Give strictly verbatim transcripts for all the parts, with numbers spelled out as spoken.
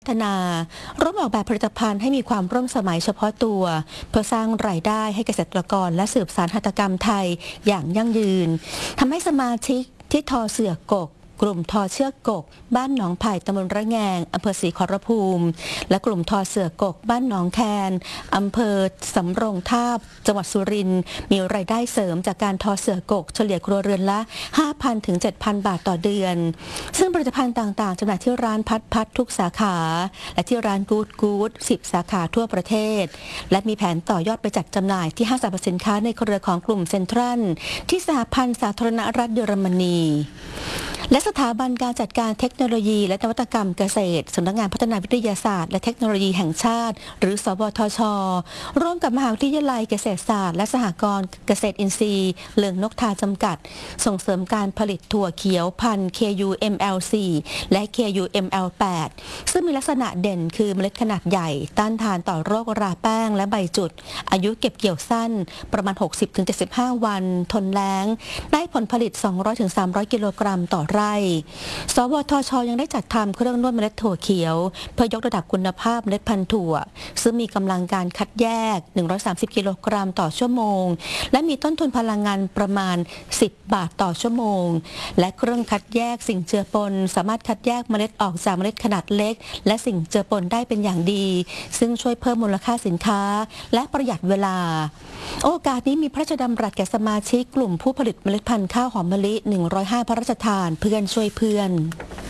พัฒนาร่วมออกแบบผลิตภัณฑ์ให้มีความร่วมสมัยเฉพาะตัวเพื่อสร้างรายได้ให้เกษตรกรและสืบสานหัตถกรรมไทยอย่างยั่งยืนทำให้สมาชิกที่ทอเสือกกกลุ่มทอเชือกกกบ้านหนองไผ่ตำบลระแงงอำเภอศรีขอรภูมิและกลุ่มทอเสือกกบ้านหนองแคนอำเภอสำโรงทาบจังหวัดสุรินทร์มีรายได้เสริมจากการทอเสือกกเฉลี่ยครัวเรือนละ ห้าพัน ถึง เจ็ดพัน บาทต่อเดือนซึ่งผลิตภัณฑ์ต่างๆจำหน่ายที่ร้านพัดพัดทุกสาขาและที่ร้านกู๊ดกู๊ดสิบสาขาทั่วประเทศและมีแผนต่อยอดไปจัดจำหน่ายที่ห้างสรรพสินค้าในเครือของกลุ่มเซ็นทรัลที่สหพันธ์สาธารณรัฐเยอรมนีและสถาบันการจัดการเทคโนโลยีและนวัตกรรมเกษตรสำนักงานพัฒนาวิทยาศาสตร์และเทคโนโลยีแห่งชาติหรือสวทช.ร่วมกับมหาวิทยาลัยเกษตรศาสตร์และสหกรณ์เกษตรอินทรีย์เลืองนกทาจำกัดส่งเสริมการผลิตถั่วเขียวพันธุ์ เค ยู เอ็ม แอล โฟร์ และ เค ยู เอ็ม แอล แปด ซึ่งมีลักษณะเด่นคือเมล็ดขนาดใหญ่ต้านทานต่อโรคราแป้งและใบจุดอายุเก็บเกี่ยวสั้นประมาณ หกสิบถึงเจ็ดสิบห้า วันทนแล้งได้ผลผลิต สองร้อยถึงสามร้อย กิโลกรัมต่อไร่สวทช.ยังได้จัดทำเครื่องนวดเมล็ดถั่วเขียวเพื่อยกระดับคุณภาพเมล็ดพันธุ์ถั่วซึ่งมีกำลังการคัดแยกหนึ่งร้อยสามสิบกิโลกรัมต่อชั่วโมงและมีต้นทุนพลังงานประมาณสิบบาทต่อชั่วโมงและเครื่องคัดแยกสิ่งเจือปนสามารถคัดแยกเมล็ดออกจากเมล็ดขนาดเล็กและสิ่งเจือปนได้เป็นอย่างดีซึ่งช่วยเพิ่มมูลค่าสินค้าและประหยัดเวลาโอกาสนี้มีพระราชดำรัสแก่สมาชิกกลุ่มผู้ผลิตเมล็ดพันธุ์ข้าวหอมมะลิหนึ่งร้อยห้าพระราชทานเพื่อนช่วยเพื่อน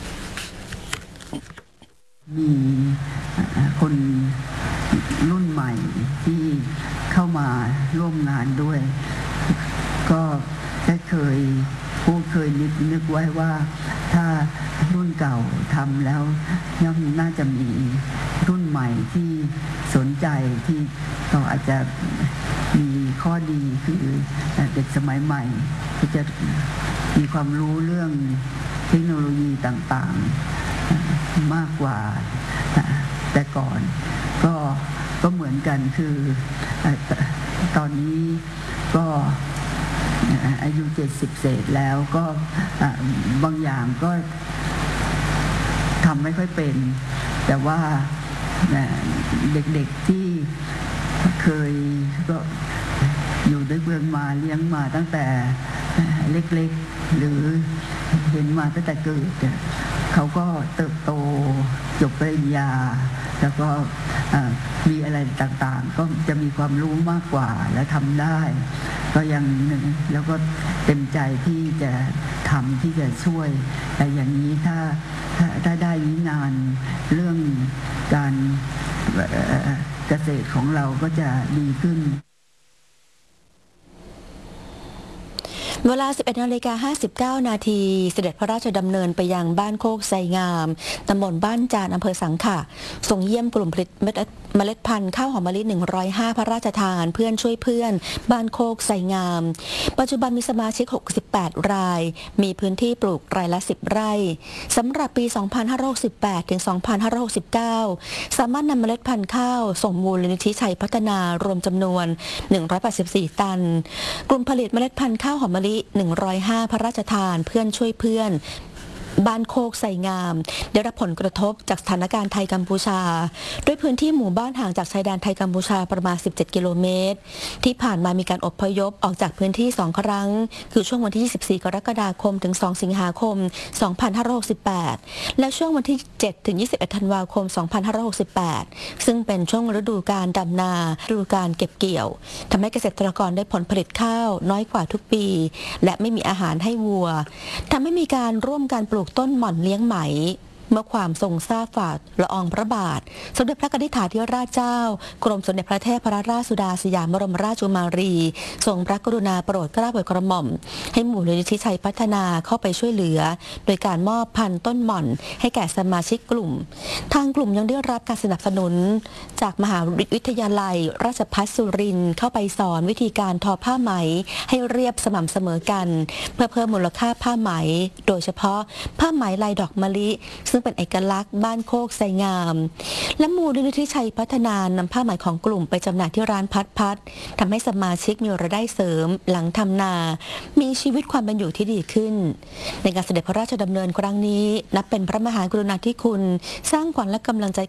มีคนรุ่นใหม่ที่เข้ามาร่วมงานด้วยก็ได้เคยผู้เคยนึกนึกไว้ว่าถ้ารุ่นเก่าทำแล้วย่อมน่าจะมีรุ่นใหม่ที่สนใจที่ก็อาจจะมีข้อดีคือเด็กสมัยใหม่ก็จะมีความรู้เรื่องเทคโนโลยีต่างๆมากกว่าแต่ก่อนก็ก็เหมือนกันคือตอนนี้ก็อายุเจ็ดสิบเศษแล้วก็บางอย่างก็ทำไม่ค่อยเป็นแต่ว่าเด็กๆที่เคยก็อยู่ด้วยเมืองมาเลี้ยงมาตั้งแต่เล็กๆหรือเห็นมาตั้งแต่เกิดเขาก็เติบโตจบปริญญาแล้วก็มีอะไรต่างๆก็จะมีความรู้มากกว่าและทำได้ก็ยังแล้วก็เต็มใจที่จะทำที่จะช่วยแต่อย่างนี้ถ้าถ้าได้วิงานเรื่องการเกษตรของเราก็จะดีขึ้นเวลา สิบเอ็ดนาฬิกาห้าสิบเก้า นาทีเสด็จพระราชดำเนินไปยังบ้านโคกไซงามตำบลบ้านจานอำเภอสังขะส่งเยี่ยมกลุ่มผลิตเมล็ดพันธุ์ข้าวหอมมะลิหนึ่งร้อยห้าพระราชทานเพื่อนช่วยเพื่อนบ้านโคกไซงามปัจจุบันมีสมาชิกหกสิบแปดรายมีพื้นที่ปลูกรายละสิบไร่สำหรับปี สองพันห้าร้อยหกสิบแปด ถึง สองพันห้าร้อยหกสิบเก้า สามารถนำเมล็ดพันธุ์ข้าวส่งมูลนิธิชัยพัฒนารวมจำนวนหนึ่งร้อยแปดสิบสี่ตันกลุ่มผลิตเมล็ดพันธุ์ข้าวหอมมะลิหนึ่งร้อยห้าพระราชทานเพื่อนช่วยเพื่อนบ้านโคกไซงามได้รับผลกระทบจากสถานการณ์ไทยกัมพูชาด้วยพื้นที่หมู่บ้านห่างจากชายแดนไทยกัมพูชาประมาณสิบเจ็ดกิโลเมตรที่ผ่านมามีการอพยพออกจากพื้นที่สองครั้งคือช่วงวันที่ยี่สิบสี่กรกฎาคมถึงสองสิงหาคมสองพันห้าร้อยหกสิบแปดและช่วงวันที่เจ็ดถึงยี่สิบเอ็ดธันวาคมสองพันห้าร้อยหกสิบแปดซึ่งเป็นช่วงฤดูกาลดำนาฤดูกาลเก็บเกี่ยวทำให้เกษตรกรได้ผลผลิตข้าวน้อยกว่าทุกปีและไม่มีอาหารให้วัวทำให้มีการร่วมการปลูกต้นหม่อนเลี้ยงไหมเมื่อความทรงทราบฝ่าละอองพระบาทสมเด็จพระกนิษฐาธิราชเจ้ากรมสมเด็จพระเทพรัตนราชสุดาสยามบรมราชกุมารีทรงพระกรุณาโปรดเกล้าโปรดกระหม่อมให้มูลนิธิชัยพัฒนาเข้าไปช่วยเหลือโดยการมอบพันธุ์ต้นหม่อนให้แก่สมาชิกกลุ่มทางกลุ่มยังได้รับการสนับสนุนจากมหาวิทยาลัยราชภัฏสุรินทร์เข้าไปสอนวิธีการทอผ้าไหมให้เรียบสม่ำเสมอกันเพื่อเพิ่มมูลค่าผ้าไหมโดยเฉพาะผ้าไหมลายดอกมะลิซึ่งเป็นเอกลักษณ์บ้านโคกไซงามและมูลนิธิชัยพัฒนานำผ้าไหมของกลุ่มไปจำหน่ายที่ร้านพัดพัดทำให้สมาชิกมีรายได้เสริมหลังทำนามีชีวิตความเป็นอยู่ที่ดีขึ้นในการเสด็จพระราชดำเนินครั้งนี้นับเป็นพระมหากรุณาธิคุณสร้างขวัญและกำลังใจ